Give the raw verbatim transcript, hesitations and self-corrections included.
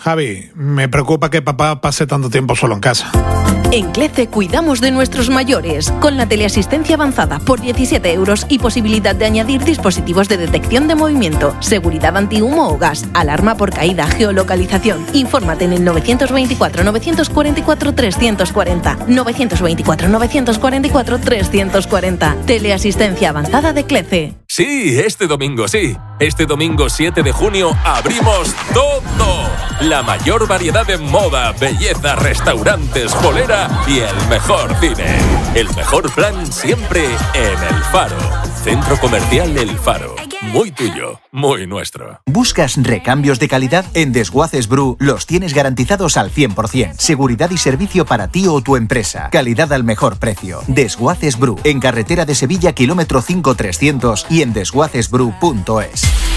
Javi, me preocupa que papá pase tanto tiempo solo en casa. En CLECE cuidamos de nuestros mayores, con la teleasistencia avanzada por diecisiete euros y posibilidad de añadir dispositivos de detección de movimiento, seguridad antihumo o gas, alarma por caída, geolocalización. Infórmate en el novecientos veinticuatro, novecientos cuarenta y cuatro, trescientos cuarenta. novecientos veinticuatro, novecientos cuarenta y cuatro, trescientos cuarenta. Teleasistencia avanzada de CLECE. Sí, este domingo sí. Este domingo siete de junio abrimos todo. La mayor variedad de moda, belleza, restaurantes, polera y el mejor cine. El mejor plan siempre en El Faro. Centro Comercial El Faro. Muy tuyo, muy nuestro. ¿Buscas recambios de calidad? En Desguaces Bru los tienes garantizados al cien por ciento. Seguridad y servicio para ti o tu empresa. Calidad al mejor precio. Desguaces Bru. En carretera de Sevilla, kilómetro cinco trescientos y en desguaces bru punto es.